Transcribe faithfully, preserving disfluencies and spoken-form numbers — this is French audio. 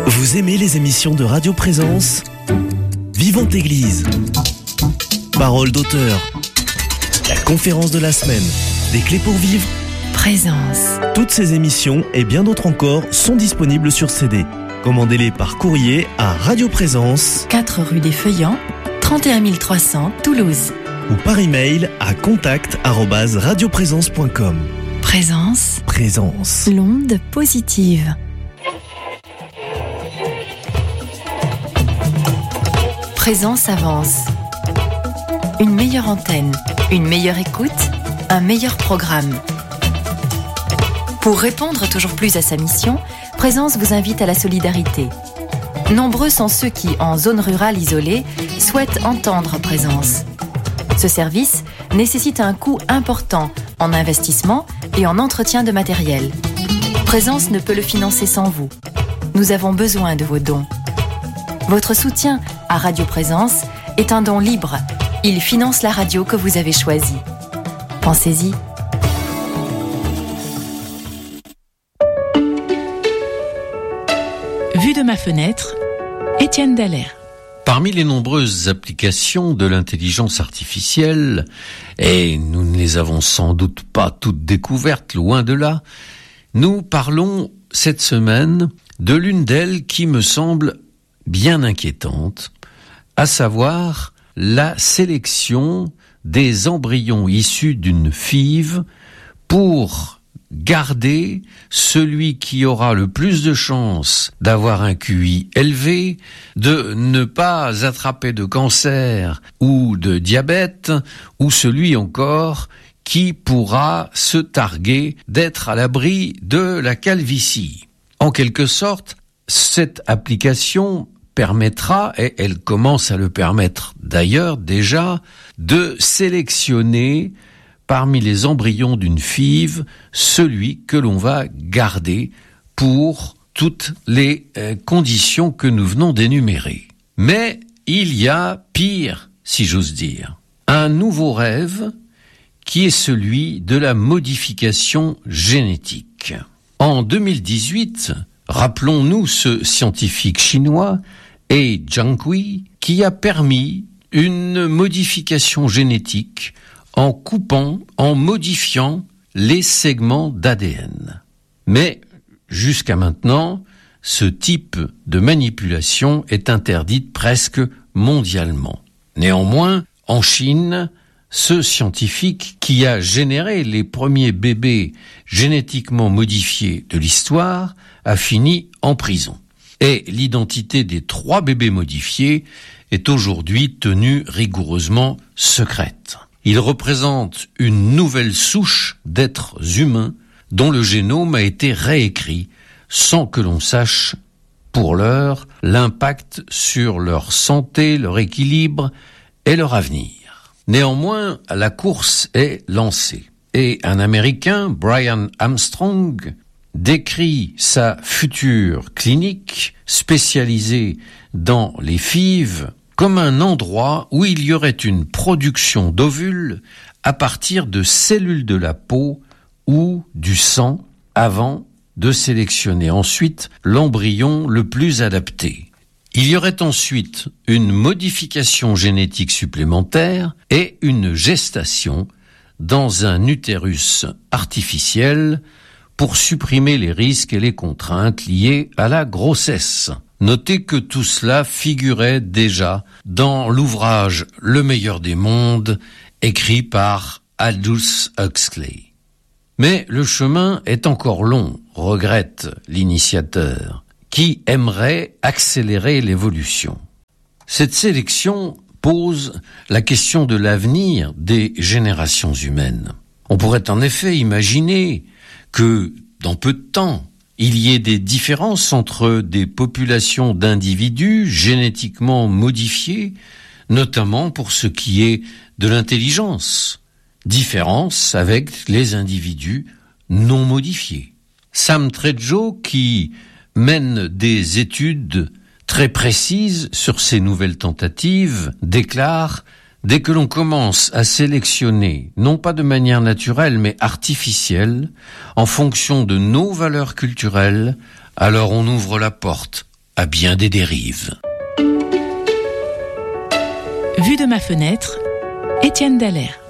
Vous aimez les émissions de Radio Présence ? Vivante Église, Parole d'auteur, la conférence de la semaine, des clés pour vivre, Présence. Toutes ces émissions et bien d'autres encore sont disponibles sur C D. Commandez-les par courrier à Radio Présence, quatre rue des Feuillants, trente et un mille trois cents, Toulouse. Ou par email à contact arobase radioprésence point com. Présence. Présence. L'onde positive. Présence avance. Une meilleure antenne, une meilleure écoute, un meilleur programme. Pour répondre toujours plus à sa mission, Présence vous invite à la solidarité. Nombreux sont ceux qui, en zone rurale isolée, souhaitent entendre Présence. Ce service nécessite un coût important en investissement et en entretien de matériel. Présence ne peut le financer sans vous. Nous avons besoin de vos dons. Votre soutien à Radio Présence est un don libre. Il finance la radio que vous avez choisie. Pensez-y. Vue de ma fenêtre, Étienne Dallaire. Parmi les nombreuses applications de l'intelligence artificielle, et nous ne les avons sans doute pas toutes découvertes, loin de là, nous parlons cette semaine de l'une d'elles qui me semble bien inquiétante, à savoir la sélection des embryons issus d'une FIV pour garder celui qui aura le plus de chances d'avoir un Q I élevé, de ne pas attraper de cancer ou de diabète, ou celui encore qui pourra se targuer d'être à l'abri de la calvitie. En quelque sorte, cette application permettra, et elle commence à le permettre d'ailleurs déjà, de sélectionner parmi les embryons d'une FIV celui que l'on va garder pour toutes les euh, conditions que nous venons d'énumérer. Mais il y a pire, si j'ose dire, un nouveau rêve qui est celui de la modification génétique. En deux mille dix-huit, rappelons-nous ce scientifique chinois, He Jiankui, qui a permis une modification génétique en coupant, en modifiant les segments d'A D N. Mais, jusqu'à maintenant, ce type de manipulation est interdite presque mondialement. Néanmoins, en Chine, ce scientifique qui a généré les premiers bébés génétiquement modifiés de l'histoire a fini en prison. Et l'identité des trois bébés modifiés est aujourd'hui tenue rigoureusement secrète. Ils représentent une nouvelle souche d'êtres humains dont le génome a été réécrit sans que l'on sache, pour l'heure, l'impact sur leur santé, leur équilibre et leur avenir. Néanmoins, la course est lancée et un Américain, Brian Armstrong, décrit sa future clinique spécialisée dans les FIV comme un endroit où il y aurait une production d'ovules à partir de cellules de la peau ou du sang avant de sélectionner ensuite l'embryon le plus adapté. Il y aurait ensuite une modification génétique supplémentaire et une gestation dans un utérus artificiel pour supprimer les risques et les contraintes liées à la grossesse. Notez que tout cela figurait déjà dans l'ouvrage Le meilleur des mondes, écrit par Aldous Huxley. Mais le chemin est encore long, regrette l'initiateur, qui aimerait accélérer l'évolution. Cette sélection pose la question de l'avenir des générations humaines. On pourrait en effet imaginer que, dans peu de temps, il y ait des différences entre des populations d'individus génétiquement modifiés, notamment pour ce qui est de l'intelligence. Différences avec les individus non modifiés. Sam Trejo, qui mène des études très précises sur ces nouvelles tentatives, déclare « Dès que l'on commence à sélectionner, non pas de manière naturelle mais artificielle, en fonction de nos valeurs culturelles, alors on ouvre la porte à bien des dérives. Vue de ma fenêtre, Étienne Dallaire.